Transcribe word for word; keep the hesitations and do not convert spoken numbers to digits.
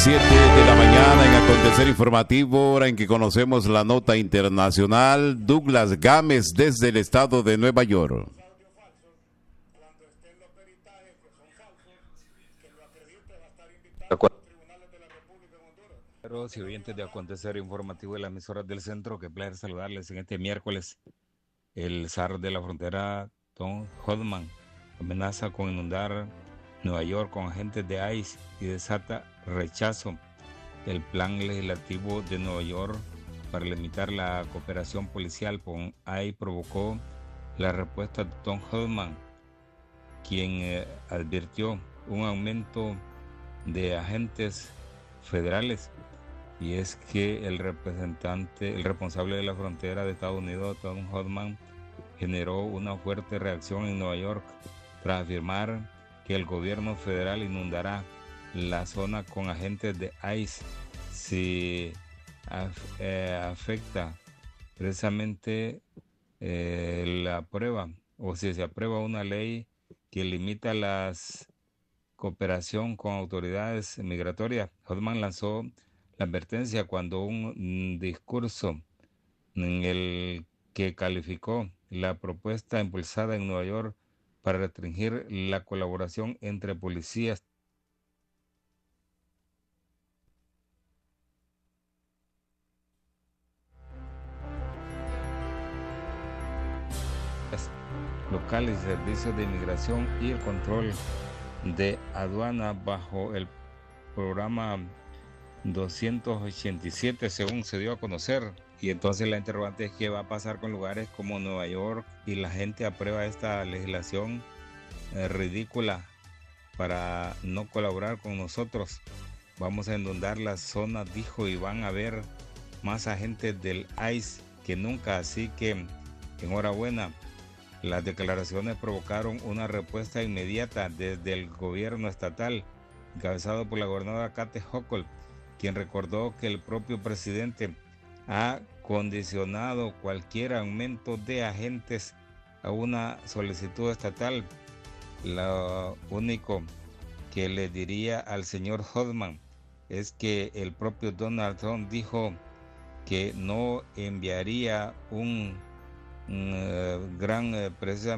siete de la mañana en Acontecer Informativo, hora en que conocemos la nota internacional. Douglas Gámez desde el estado de Nueva York. Y oyentes de Acontecer Informativo de las emisoras del centro, qué placer saludarles en este miércoles. El zar de la frontera, Tom Hoffman, amenaza con inundar Nueva York con agentes de ICE y desata rechazo del plan legislativo de Nueva York para limitar la cooperación policial con ICE. Provocó la respuesta de Tom Hoffman, quien eh, advirtió un aumento de agentes federales. Y es que el representante, el responsable de la frontera de Estados Unidos, Tom Hoffman, generó una fuerte reacción en Nueva York tras afirmar que el gobierno federal inundará la zona con agentes de ICE si af, eh, afecta precisamente eh, la prueba o si se aprueba una ley que limita la cooperación con autoridades migratorias. Hoffman lanzó la advertencia cuando un, un discurso en el que calificó la propuesta impulsada en Nueva York para restringir la colaboración entre policías locales, servicios de inmigración y el control de aduana bajo el programa doscientos ochenta y siete, según se dio a conocer. Y entonces la interrogante es qué va a pasar con lugares como Nueva York y la gente aprueba esta legislación eh, ridícula para no colaborar con nosotros. Vamos a inundar la zona, dijo, y van a haber más agentes del ICE que nunca, así que enhorabuena. Las declaraciones provocaron una respuesta inmediata desde el gobierno estatal, encabezado por la gobernadora Kathy Hochul, quien recordó que el propio presidente ha condicionado cualquier aumento de agentes a una solicitud estatal. Lo único que le diría al señor Hoffman es que el propio Donald Trump dijo que no enviaría un, un uh, gran uh, presidente